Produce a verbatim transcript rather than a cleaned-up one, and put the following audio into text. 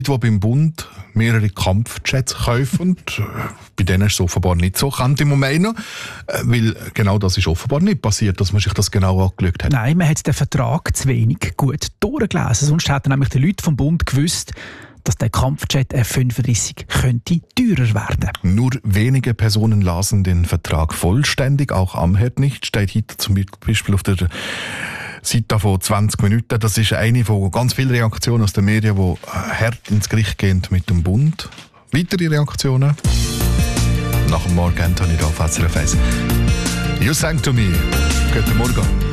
die beim Bund mehrere Kampfjets kaufen. Und äh, bei denen ist es offenbar nicht so, könnte man meinen. Äh, weil genau das ist offenbar nicht passiert, dass man sich das genau angeschaut hat. Nein, man hat den Vertrag zu wenig gut durchgelesen. Sonst hätten nämlich die Leute vom Bund gewusst, dass der Kampfjet F fünfunddreißig könnte teurer werden. Nur wenige Personen lasen den Vertrag vollständig, auch Amherd nicht. Steht heute zum Beispiel auf der Seite von zwanzig Minuten. Das ist eine von ganz vielen Reaktionen aus den Medien, die hart ins Gericht gehen mit dem Bund. Weitere Reaktionen? Nach dem Morgen, Anthony, auf S R F eins. You sang to me. Guten Morgen.